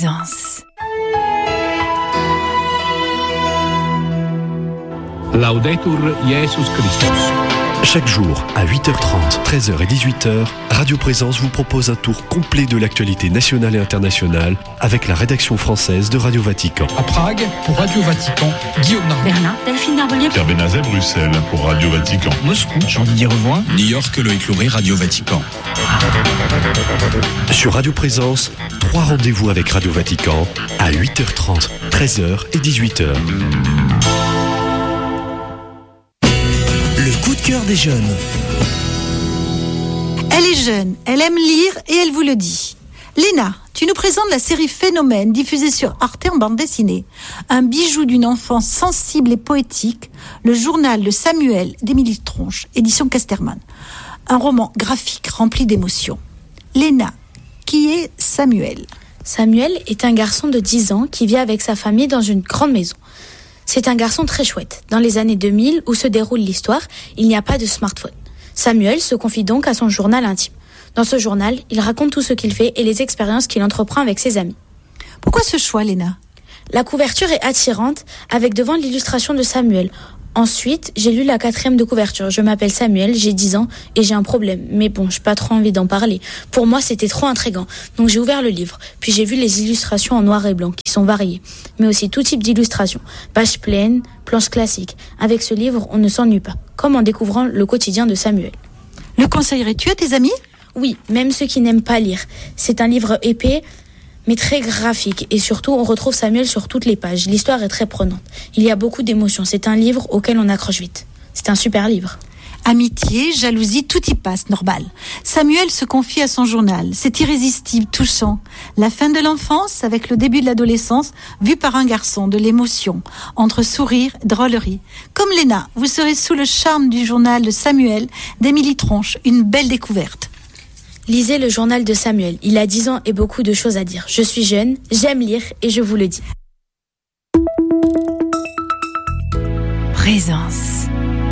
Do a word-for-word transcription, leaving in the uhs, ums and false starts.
Présence. Laudetur Jesus Christus. Chaque jour, à huit heures trente, treize heures et dix-huit heures, Radio Présence vous propose un tour complet de l'actualité nationale et internationale avec la rédaction française de Radio Vatican. À Prague, pour Radio Vatican, Guillaume Narbonne. Berlin, Delphine Narbonnier. Pierre Benazet, Bruxelles, pour Radio Vatican. Moscou, Jean-Didier Revoin. New York, Loïc Loury, Radio Vatican. Sur Radio Présence, trois rendez-vous avec Radio Vatican à huit heures trente, treize heures et dix-huit heures. Le coup de cœur des jeunes. Elle est jeune, elle aime lire et elle vous le dit. Léna, tu nous présentes la série Phénomène diffusée sur Arte en bande dessinée. Un bijou d'une enfance sensible et poétique, le journal de Samuel d'Émilie Tronche, édition Casterman. Un roman graphique rempli d'émotions. Léna, qui est Samuel ? Samuel est un garçon de dix ans qui vit avec sa famille dans une grande maison. C'est un garçon très chouette. Dans les années deux mille, où se déroule l'histoire, il n'y a pas de smartphone. Samuel se confie donc à son journal intime. Dans ce journal, il raconte tout ce qu'il fait et les expériences qu'il entreprend avec ses amis. Pourquoi ce choix, Léna ? La couverture est attirante, avec devant l'illustration de Samuel. Ensuite, j'ai lu la quatrième de couverture. Je m'appelle Samuel, j'ai dix ans et j'ai un problème. Mais bon, j'ai pas trop envie d'en parler. Pour moi, c'était trop intriguant. Donc j'ai ouvert le livre. Puis j'ai vu les illustrations en noir et blanc, qui sont variées. Mais aussi tout type d'illustrations. Pages pleines, planches classiques. Avec ce livre, on ne s'ennuie pas. Comme en découvrant le quotidien de Samuel. Le conseillerais-tu à tes amis ? Oui, même ceux qui n'aiment pas lire. C'est un livre épais, mais très graphique. Et surtout, on retrouve Samuel sur toutes les pages. L'histoire est très prenante. Il y a beaucoup d'émotions. C'est un livre auquel on accroche vite. C'est un super livre. Amitié, jalousie, tout y passe, normal. Samuel se confie à son journal. C'est irrésistible, touchant. La fin de l'enfance avec le début de l'adolescence, vu par un garçon, de l'émotion, entre sourire et drôlerie. Comme Léna, vous serez sous le charme du journal de Samuel d'Émilie Tronche. Une belle découverte. Lisez le journal de Samuel. Il a dix ans et beaucoup de choses à dire. Je suis jeune, j'aime lire et je vous le dis. Présence.